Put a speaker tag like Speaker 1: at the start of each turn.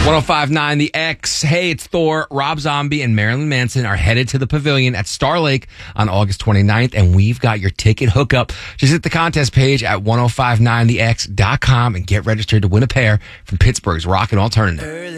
Speaker 1: 1059 The X. Hey, it's Thor. Rob Zombie and Marilyn Manson are headed to the Pavilion at Star Lake on August 29th, and we've got your ticket hookup. Just hit the contest page at 1059thex.com and get registered to win a pair from Pittsburgh's Rockin' Alternative.